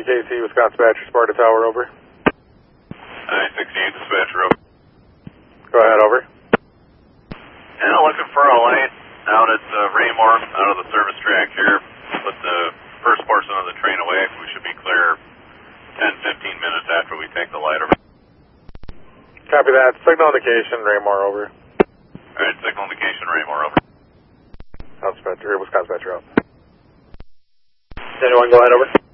WKC, Wisconsin Dispatcher, Sparta Tower, over. 968 Dispatcher, over. Go ahead, over. Yeah, looking for a light out at Raymore, out of the service track here. Put the first portion of the train away. We should be clear 10-15 minutes after we take the light over. Copy that. Signal indication, Raymore, over. Alright, signal indication, Raymore, over. Wisconsin Dispatcher, out. Anyone, go ahead, over.